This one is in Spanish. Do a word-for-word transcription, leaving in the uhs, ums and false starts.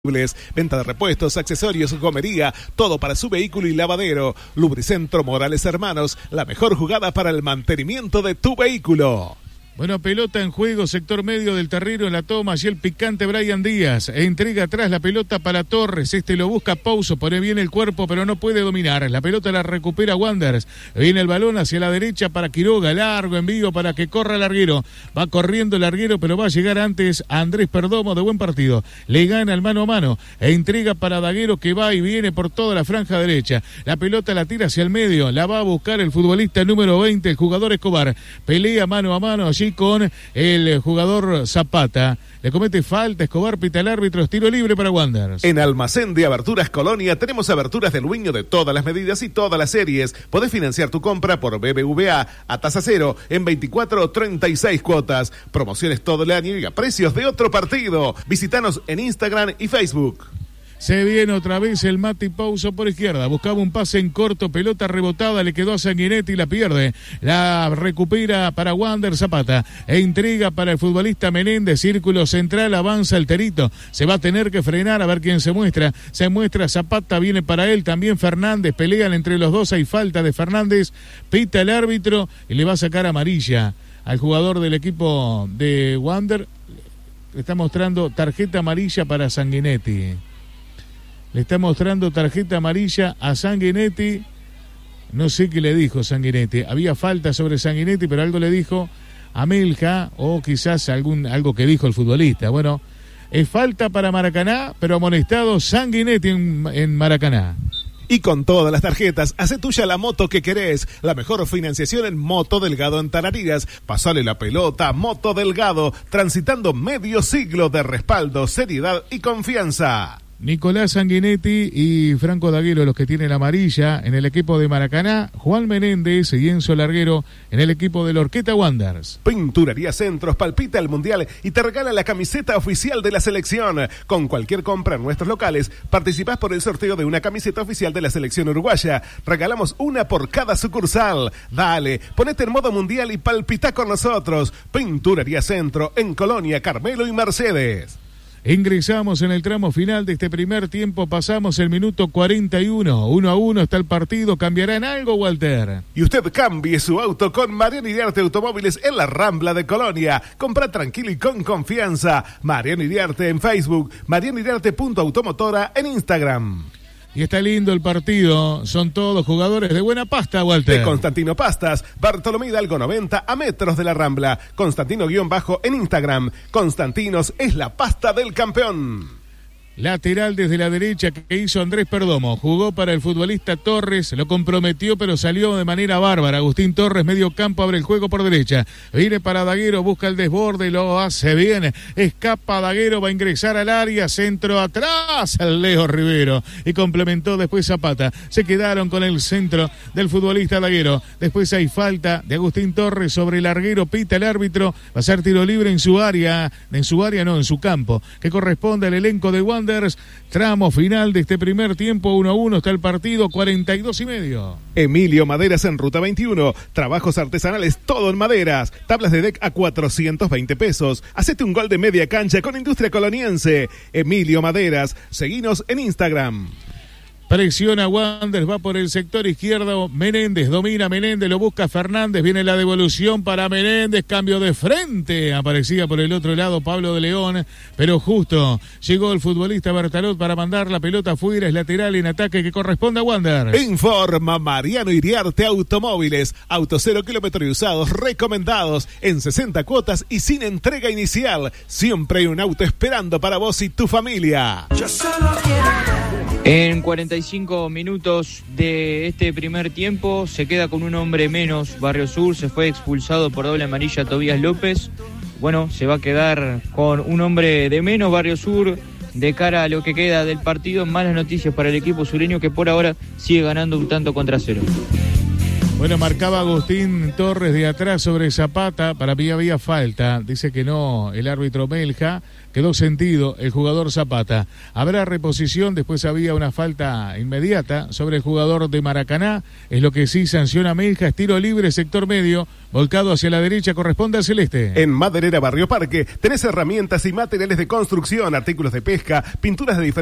Venta de repuestos, accesorios, gomería, todo para su vehículo y lavadero. Lubricentro Morales Hermanos, la mejor jugada para el mantenimiento de tu vehículo. Bueno, pelota en juego, sector medio del terreno, en la toma, allí el picante Brian Díaz, entrega atrás la pelota para Torres, este lo busca Pouso, pone bien el cuerpo pero no puede dominar, la pelota la recupera Wanderers, viene el balón hacia la derecha para Quiroga, largo envío para que corra el larguero, va corriendo el larguero pero va a llegar antes a Andrés Perdomo, de buen partido, le gana el mano a mano, e entrega para Daguero que va y viene por toda la franja derecha, la pelota la tira hacia el medio, la va a buscar el futbolista número veinte, el jugador Escobar, pelea mano a mano allí con el jugador Zapata, le comete falta, Escobar pita el árbitro, tiro libre para Wanderers. En Almacén de Aberturas Colonia tenemos aberturas del Luño de todas las medidas y todas las series. Podés financiar tu compra por B B V A a tasa cero en veinticuatro o treinta y seis cuotas. Promociones todo el año y a precios de otro partido. Visítanos en Instagram y Facebook. Se viene otra vez el Mati Pouso por izquierda, buscaba un pase en corto, pelota rebotada, le quedó a Sanguinetti y la pierde, la recupera para Wander Zapata, e intriga para el futbolista Menéndez, círculo central, avanza el Terito, se va a tener que frenar a ver quién se muestra, se muestra Zapata, viene para él, también Fernández, pelean entre los dos, hay falta de Fernández, pita el árbitro y le va a sacar amarilla al jugador del equipo de Wander, le está mostrando tarjeta amarilla para Sanguinetti. Le está mostrando tarjeta amarilla a Sanguinetti. No sé qué le dijo Sanguinetti. Había falta sobre Sanguinetti, pero algo le dijo a Melja, o quizás algún algo que dijo el futbolista. Bueno, es falta para Maracaná, pero amonestado Sanguinetti en, en Maracaná. Y con todas las tarjetas, hace tuya la moto que querés. La mejor financiación en Moto Delgado en Tarariras. Pasale la pelota a Moto Delgado, transitando medio siglo de respaldo, seriedad y confianza. Nicolás Sanguinetti y Franco Daguero, los que tienen la amarilla en el equipo de Maracaná, Juan Menéndez y Enzo Larguero en el equipo de la Orqueta Wanderers. Pinturería Centros palpita el Mundial y te regala la camiseta oficial de la selección. Con cualquier compra en nuestros locales, participás por el sorteo de una camiseta oficial de la selección uruguaya. Regalamos una por cada sucursal. Dale, ponete en modo Mundial y palpita con nosotros. Pinturería Centro en Colonia, Carmelo y Mercedes. Ingresamos en el tramo final de este primer tiempo, pasamos el minuto cuarenta y uno, uno a uno está el partido, ¿cambiará en algo, Walter? Y usted cambie su auto con Mariano Iriarte Automóviles en la Rambla de Colonia. Compra tranquilo y con confianza. Mariano Iriarte en Facebook, mariano iriarte punto automotora en Instagram. Y está lindo el partido, son todos jugadores de buena pasta, Walter. De Constantino Pastas, Bartolomé Hidalgo noventa a metros de la Rambla. Constantino guión bajo en Instagram. Constantinos es la pasta del campeón. Lateral desde la derecha que hizo Andrés Perdomo, jugó para el futbolista Torres, lo comprometió pero salió de manera bárbara. Agustín Torres, medio campo, abre el juego por derecha, viene para Daguero, busca el desborde, lo hace bien, escapa Daguero, va a ingresar al área, centro atrás, al Leo Rivero, y complementó después Zapata. Se quedaron con el centro del futbolista Daguero, después hay falta de Agustín Torres sobre el larguero, pita el árbitro, va a ser tiro libre en su área, en su área no, en su campo, que corresponde al elenco de Wanderers. Tramo final de este primer tiempo, uno a uno está el partido, cuarenta y dos y medio. Emilio Maderas en Ruta veintiuno, trabajos artesanales todo en maderas, tablas de deck a cuatrocientos veinte pesos, hacete un gol de media cancha con Industria Coloniense. Emilio Maderas, seguinos en Instagram. Presiona Wanderers, va por el sector izquierdo, Menéndez, domina Menéndez, lo busca Fernández, viene la devolución para Menéndez, cambio de frente, aparecía por el otro lado Pablo de León, pero justo llegó el futbolista Bertalot para mandar la pelota afuera, es lateral en ataque que corresponde a Wanderers. Informa Mariano Iriarte Automóviles, autos cero kilómetros y usados recomendados en sesenta cuotas y sin entrega inicial, siempre hay un auto esperando para vos y tu familia. Yo solo quiero... En cuarenta y cinco minutos de este primer tiempo se queda con un hombre menos Barrio Sur, se fue expulsado por doble amarilla Tobías López. Bueno, se va a quedar con un hombre de menos Barrio Sur de cara a lo que queda del partido. Malas noticias para el equipo sureño que por ahora sigue ganando un tanto contra cero. Bueno, marcaba Agustín Torres de atrás sobre Zapata, para mí había falta, dice que no, el árbitro Melja, quedó sentido el jugador Zapata. Habrá reposición, después había una falta inmediata sobre el jugador de Maracaná, es lo que sí sanciona Melja, estilo libre, sector medio, volcado hacia la derecha, corresponde al celeste. En Maderera Barrio Parque tenés herramientas y materiales de construcción, artículos de pesca, pinturas de diferentes